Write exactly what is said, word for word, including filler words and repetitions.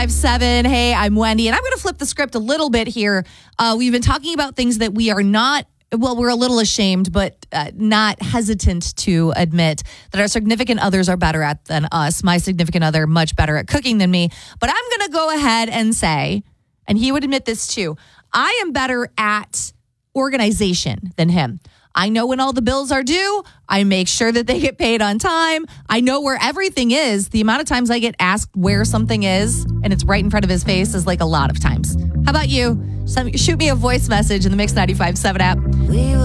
Five seven. Hey, I'm Wendy, and I'm going to flip the script a little bit here. Uh, we've been talking about things that we are not, well, we're a little ashamed, but uh, not hesitant to admit that our significant others are better at than us. My significant other, much better at cooking than me. But I'm going to go ahead and say, and he would admit this too, I am better at organization than him. I know when all the bills are due. I make sure that they get paid on time. I know where everything is. The amount of times I get asked where something is and it's right in front of his face is like a lot of times. How about you? Some, shoot me a voice message in the Mix ninety-five point seven app.